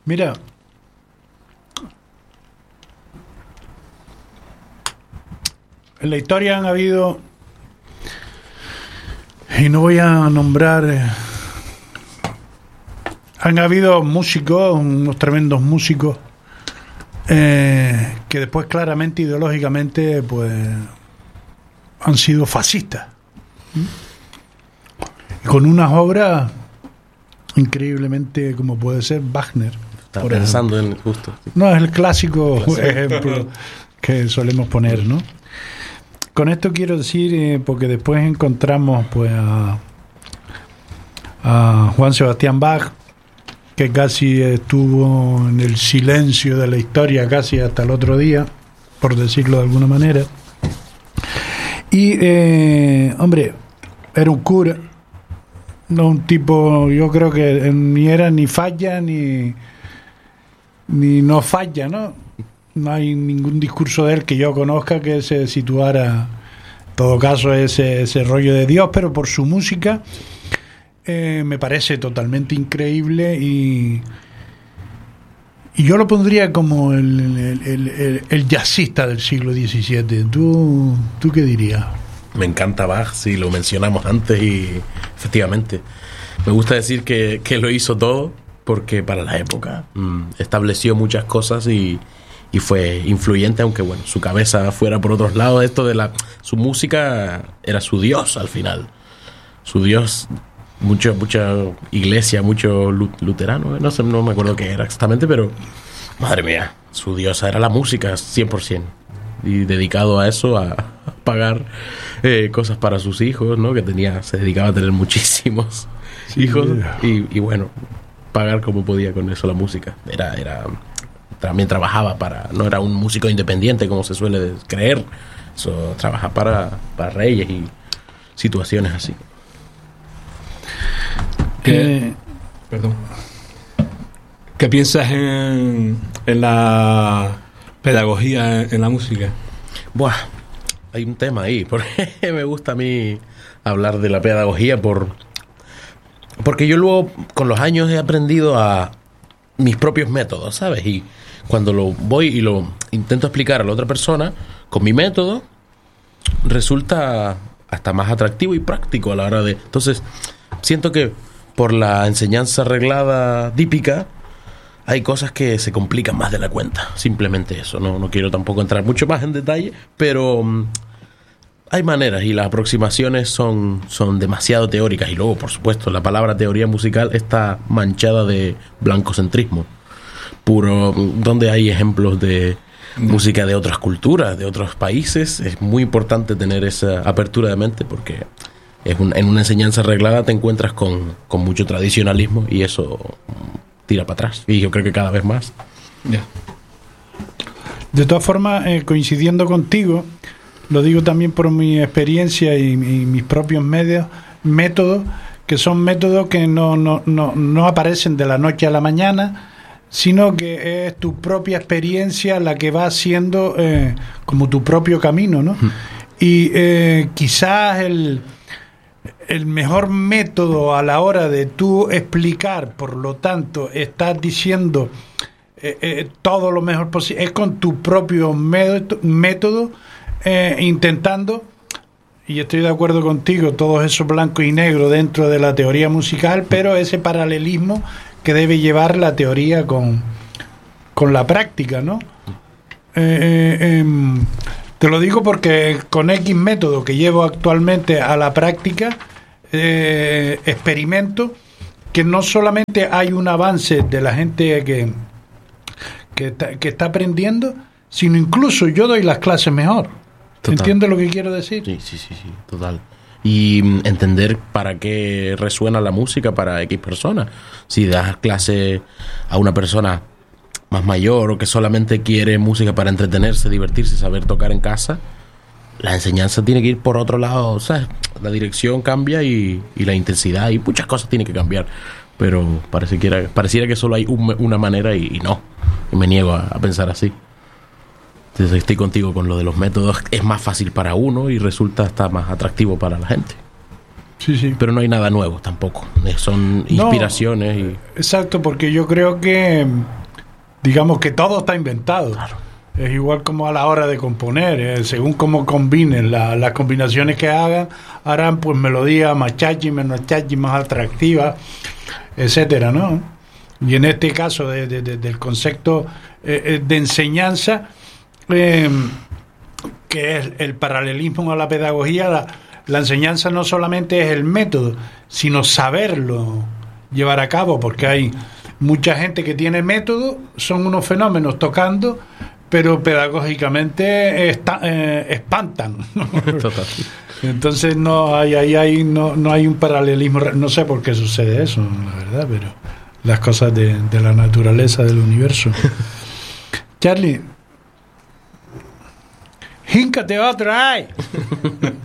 Mira, en la historia han habido, y no voy a nombrar, han habido músicos, unos tremendos músicos, que después claramente ideológicamente pues han sido fascistas, y con unas obras increíblemente, como puede ser Wagner. Estaba pensando en justo. No, es el clásico ejemplo que solemos poner, ¿no? Con esto quiero decir, porque después encontramos pues a Juan Sebastián Bach, que casi estuvo en el silencio de la historia casi hasta el otro día, por decirlo de alguna manera. Y, hombre, era un cura, no un tipo, yo creo que ni era ni falla ni no falla, ¿no? No hay ningún discurso de él que yo conozca que se situara, en todo caso, ese rollo de Dios, pero por su música me parece totalmente increíble y yo lo pondría como el jazzista del siglo XVII. ¿Tú qué dirías? Me encanta Bach, sí, lo mencionamos antes y efectivamente me gusta decir que lo hizo todo porque para la época estableció muchas cosas y fue influyente, aunque bueno, su cabeza fuera por otros lados. Esto de su música era su Dios al final, su Dios. Mucha iglesia, mucho luterano, no me acuerdo qué era exactamente, pero madre mía, su diosa era la música 100%, y dedicado a eso, a pagar cosas para sus hijos, ¿no? Que se dedicaba a tener muchísimos hijos y bueno, pagar como podía con eso la música. También trabajaba no era un músico independiente como se suele creer, eso trabaja para reyes y situaciones así. ¿Qué piensas en la pedagogía en la música? Buah, hay un tema ahí, porque me gusta a mí hablar de la pedagogía porque yo luego con los años he aprendido a mis propios métodos, ¿sabes? Y cuando lo voy y lo intento explicar a la otra persona con mi método, resulta hasta más atractivo y práctico a la hora de... Entonces, siento que por la enseñanza reglada típica hay cosas que se complican más de la cuenta. Simplemente eso. No quiero tampoco entrar mucho más en detalle, pero hay maneras y las aproximaciones son demasiado teóricas. Y luego, por supuesto, la palabra teoría musical está manchada de blancocentrismo puro, donde hay ejemplos de música de otras culturas, de otros países. Es muy importante tener esa apertura de mente porque... en una enseñanza arreglada te encuentras con mucho tradicionalismo y eso tira para atrás. Y yo creo que cada vez más. Yeah. De todas formas, coincidiendo contigo, lo digo también por mi experiencia y mis propios métodos, que son métodos que no aparecen de la noche a la mañana, sino que es tu propia experiencia la que va haciendo como tu propio camino, ¿no? Y quizás el mejor método a la hora de tú explicar, por lo tanto, estás diciendo todo lo mejor posible, es con tu propio método, intentando, y estoy de acuerdo contigo, todo eso blanco y negro dentro de la teoría musical, pero ese paralelismo que debe llevar la teoría con la práctica, ¿no? Te lo digo porque con X método que llevo actualmente a la práctica, experimento que no solamente hay un avance de la gente que está aprendiendo, sino incluso yo doy las clases mejor. Total. ¿Entiendes lo que quiero decir? Sí, total. Y entender para qué resuena la música para X personas. Si das clase a una persona más mayor o que solamente quiere música para entretenerse, divertirse, saber tocar en casa, la enseñanza tiene que ir por otro lado, ¿sabes? La dirección cambia y la intensidad y muchas cosas tienen que cambiar, pero pareciera que solo hay una manera y no, y me niego a pensar así. Entonces estoy contigo con lo de los métodos, es más fácil para uno y resulta hasta más atractivo para la gente. Sí, sí. pero no hay nada nuevo tampoco. Son inspiraciones. No, exacto, porque yo creo que, digamos que todo está inventado. Claro. Es igual como a la hora de componer, según cómo combinen las combinaciones que hagan, harán pues melodías más chachi, menos chachi, más atractivas, etcétera, ¿no? Y en este caso del concepto de enseñanza, que es el paralelismo a la pedagogía, la enseñanza no solamente es el método, sino saberlo llevar a cabo, porque hay mucha gente que tiene método, son unos fenómenos tocando, pero pedagógicamente espantan. Total. Entonces no hay un paralelismo, no sé por qué sucede eso, la verdad, pero las cosas de la naturaleza del universo. Charlie, híncate otro, ay.